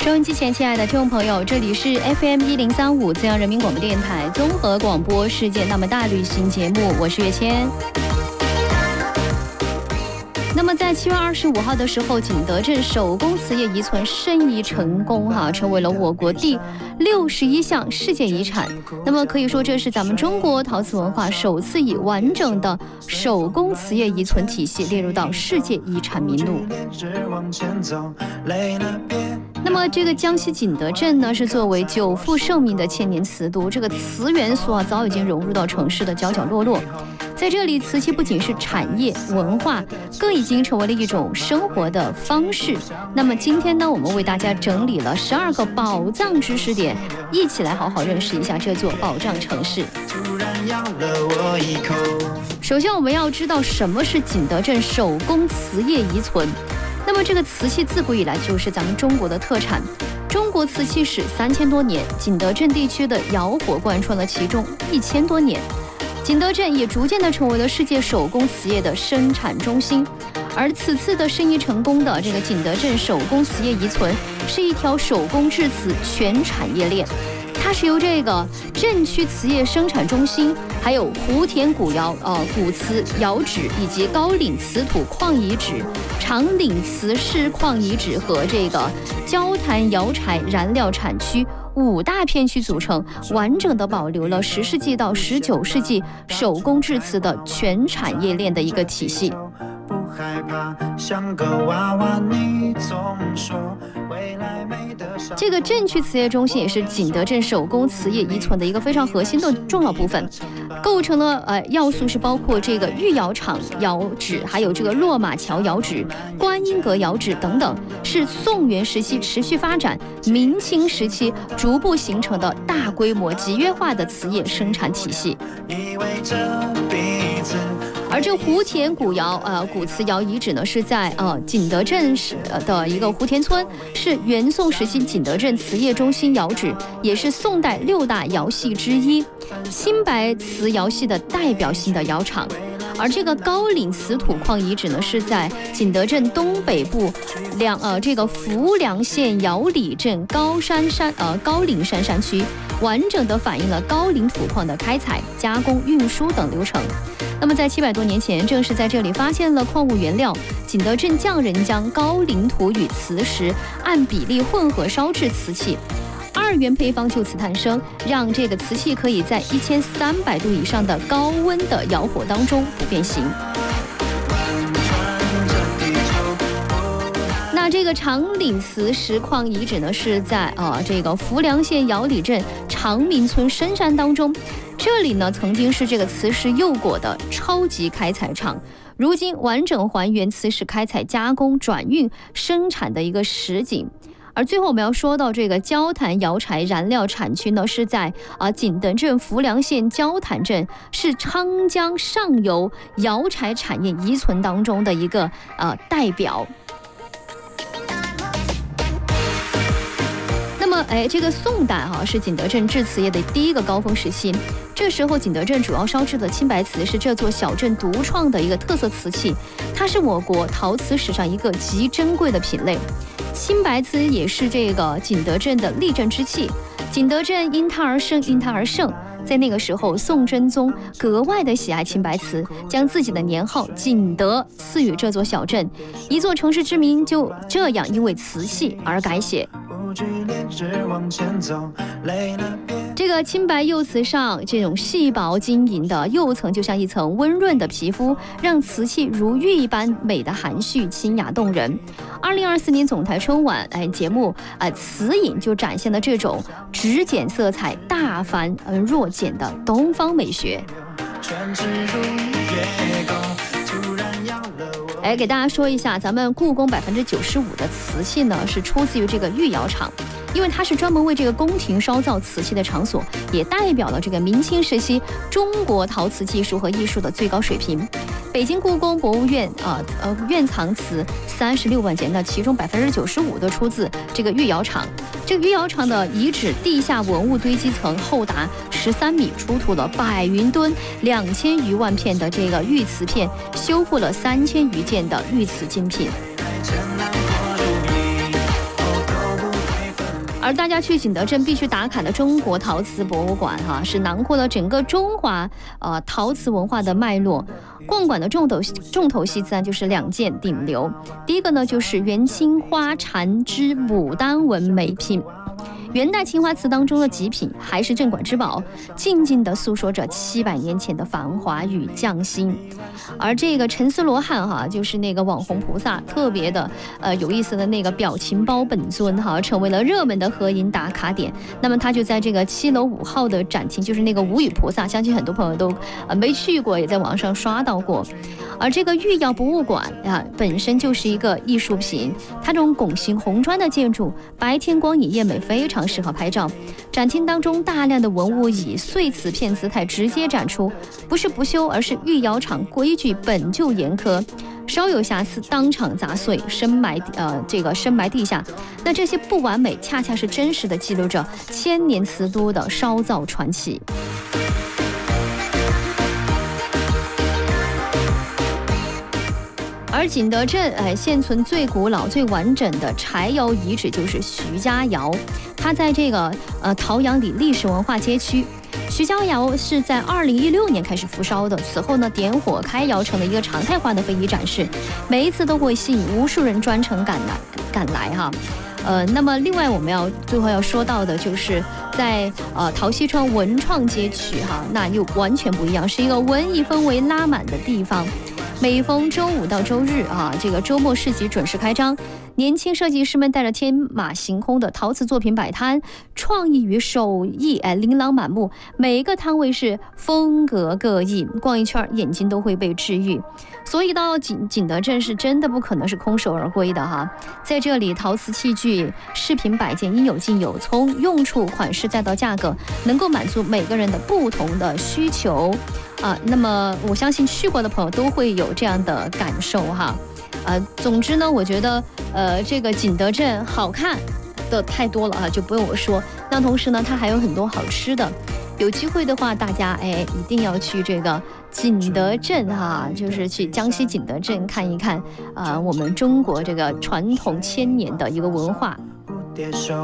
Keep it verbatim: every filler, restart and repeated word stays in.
收音机前亲爱的听众朋友，这里是 F M 一零三五资阳人民广播电台综合广播世界那么大旅行节目，我是月谦。那么在七月二十五号的时候，景德镇手工瓷业遗存申遗成功哈、啊，成为了我国第六十一项世界遗产。那么可以说，这是咱们中国陶瓷文化首次以完整的手工瓷业遗存体系列入到世界遗产名录。那么这个江西景德镇呢，是作为久负盛名的千年瓷都，这个瓷元素啊，早已经融入到城市的角角落落。在这里，瓷器不仅是产业文化，更已经成为了一种生活的方式。那么今天呢，我们为大家整理了十二个宝藏知识点，一起来好好认识一下这座宝藏城市。首先，我们要知道什么是景德镇手工瓷业遗存。那么这个瓷器自古以来就是咱们中国的特产。中国瓷器史三千多年，景德镇地区的窑火贯穿了其中一千多年。景德镇也逐渐地成为了世界手工瓷业的生产中心，而此次的申遗成功的这个景德镇手工瓷业遗存，是一条手工制瓷全产业链。它是由这个镇区瓷业生产中心，还有湖田古窑、呃古瓷窑址以及高岭瓷土矿遗址、长岭瓷市矿遗址和这个焦坛窑柴燃料产区五大片区组成，完整的保留了十世纪到十九世纪手工制瓷的全产业链的一个体系。这个镇区瓷业中心也是景德镇手工瓷业遗存的一个非常核心的重要部分，构成了呃要素是包括这个御窑厂窑址，还有这个落马桥窑址、观音阁窑址等等，是宋元时期持续发展，明清时期逐步形成的大规模集约化的瓷业生产体系。而这湖田古窑呃古瓷窑遗址呢，是在呃景德镇市的一个湖田村，是元宋时期景德镇瓷业中心窑址，也是宋代六大窑系之一，青白瓷窑系的代表性的窑厂。而这个高岭瓷土矿遗址呢，是在景德镇东北部两呃这个浮梁县窑里镇高山山呃高岭山山区，完整的反映了高岭土矿的开采、加工、运输等流程。那么在七百多年前，正是在这里发现了矿物原料，景德镇匠人将高岭土与磁石按比例混合烧制瓷器，二元配方就此诞生，让这个瓷器可以在一千三百度以上的高温的窑火当中不变形。那这个长岭瓷石矿遗址呢，是在呃这个浮梁县窑里镇长明村深山当中，这里呢曾经是这个瓷石釉果的超级开采厂，如今完整还原瓷石开采、加工、转运、生产的一个实景。而最后我们要说到这个焦坛窑柴燃料产区呢，是在啊景德镇浮梁县焦坛镇，是昌江上游窑柴产业遗存当中的一个呃代表。那么，哎，这个宋代哈、啊、是景德镇制瓷业的第一个高峰时期。这时候，景德镇主要烧制的青白瓷是这座小镇独创的一个特色瓷器，它是我国陶瓷史上一个极珍贵的品类。青白瓷也是这个景德镇的立镇之器，景德镇因它而生，因它而盛。在那个时候，宋真宗格外的喜爱青白瓷，将自己的年号景德赐予这座小镇，一座城市之名就这样因为瓷器而改写。这个青白釉瓷上这种细薄晶莹的釉层，就像一层温润的皮肤，让瓷器如玉一般美的含蓄、清雅动人。二零二四年总台春晚哎节目啊、呃、瓷饮就展现了这种只简色彩、大繁而若简的东方美学。哎，给大家说一下，咱们故宫百分之九十五的瓷器呢，是出自于这个御窑厂，因为它是专门为这个宫廷烧造瓷器的场所，也代表了这个明清时期中国陶瓷技术和艺术的最高水平。北京故宫博物院啊呃院藏瓷三十六万件，那其中百分之九十五都出自这个御窑厂。这个御窑厂的遗址地下文物堆积层厚达十三米，出土了百余吨、两千余万片的这个玉瓷片，修复了三千余件的玉瓷精品。 而大家去景德镇必须打卡的中国陶瓷博物馆哈、啊，是囊括了整个中华呃陶瓷文化的脉络。逛馆的重头重头戏自然就是两件顶流，第一个呢就是元青花缠之牡丹纹美品。元代青花瓷当中的极品，还是镇馆之宝，静静地诉说着七百年前的繁华与匠心。而这个沉思罗汉哈，就是那个网红菩萨，特别的呃有意思的那个表情包本尊哈，成为了热门的合影打卡点。那么他就在这个七楼五号的展厅，就是那个无语菩萨，相信很多朋友都呃没去过，也在网上刷到过。而这个御窑博物馆啊，本身就是一个艺术品，它这种拱形红砖的建筑，白天光影夜美，非常适合拍照。展厅当中大量的文物以碎瓷片姿态直接展出，不是不修，而是御窑厂规矩本就严苛，稍有瑕疵当场砸碎，深埋呃这个深埋地下。那这些不完美，恰恰是真实的记录着千年瓷都的烧造传奇。而景德镇哎，现存最古老、最完整的柴窑遗址就是徐家窑，它在这个呃陶阳里历史文化街区。徐家窑是在二零一六年开始复烧的，此后呢点火开窑成了一个常态化的非遗展示，每一次都会吸引无数人专程赶来赶来哈。呃，那么另外我们要最后要说到的就是在呃陶溪川文创街区哈，那又完全不一样，是一个文艺氛围拉满的地方。每逢周五到周日啊，这个周末市集准时开张，年轻设计师们带着天马行空的陶瓷作品摆摊，创意与手艺哎琳琅满目，每一个摊位是风格各异，逛一圈眼睛都会被治愈。所以到景景德镇是真的不可能是空手而归的哈，在这里陶瓷器具、饰品摆件应有尽有，从用处、款式再到价格，能够满足每个人的不同的需求。啊，那么我相信去过的朋友都会有这样的感受哈。呃，总之呢，我觉得呃这个景德镇好看的太多了啊，就不用我说。那同时呢，它还有很多好吃的。有机会的话，大家哎一定要去这个景德镇哈，就是去江西景德镇看一看啊、呃，我们中国这个传统千年的一个文化。